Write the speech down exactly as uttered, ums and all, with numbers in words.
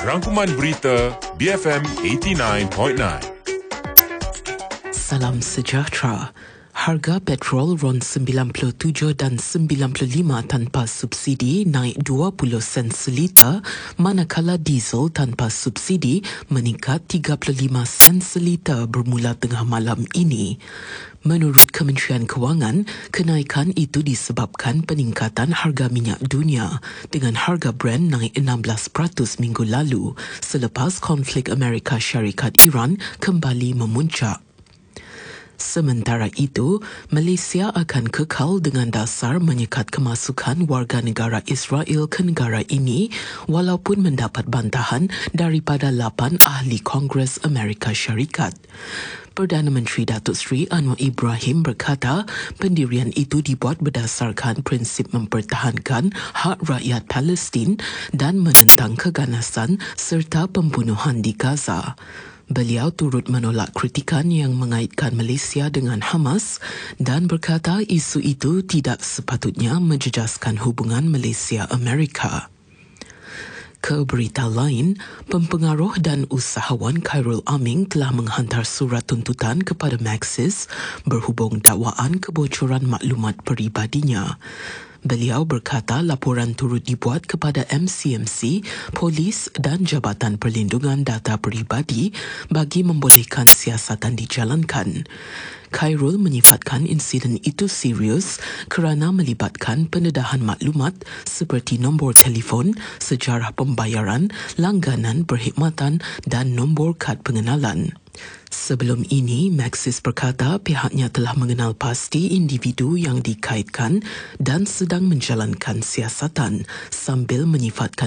Rangkuman Berita B F M lapan puluh sembilan titik sembilan. Salam sejahtera. Harga petrol RON sembilan puluh tujuh dan sembilan puluh lima tanpa subsidi naik dua puluh sen seliter, manakala diesel tanpa subsidi meningkat tiga puluh lima sen seliter bermula tengah malam ini. Menurut Kementerian Kewangan, kenaikan itu disebabkan peningkatan harga minyak dunia dengan harga Brent naik enam belas peratus minggu lalu selepas konflik Amerika Syarikat Iran kembali memuncak. Sementara itu, Malaysia akan kekal dengan dasar menyekat kemasukan warga negara Israel ke negara ini walaupun mendapat bantahan daripada lapan ahli Kongres Amerika Syarikat. Perdana Menteri Datuk Seri Anwar Ibrahim berkata pendirian itu dibuat berdasarkan prinsip mempertahankan hak rakyat Palestin dan menentang keganasan serta pembunuhan di Gaza. Beliau turut menolak kritikan yang mengaitkan Malaysia dengan Hamas dan berkata isu itu tidak sepatutnya menjejaskan hubungan Malaysia-Amerika. Ke berita lain, pempengaruh dan usahawan Khairul Aming telah menghantar surat tuntutan kepada Maxis berhubung dakwaan kebocoran maklumat peribadinya. Beliau berkata laporan turut dibuat kepada M C M C, polis dan Jabatan Perlindungan Data Peribadi bagi membolehkan siasatan dijalankan. Khairul menyifatkan insiden itu serius kerana melibatkan pendedahan maklumat seperti nombor telefon, sejarah pembayaran, langganan perkhidmatan dan nombor kad pengenalan. Sebelum ini, Maxis berkata pihaknya telah mengenal pasti individu yang dikaitkan dan sedang menjalankan siasatan sambil menyifatkan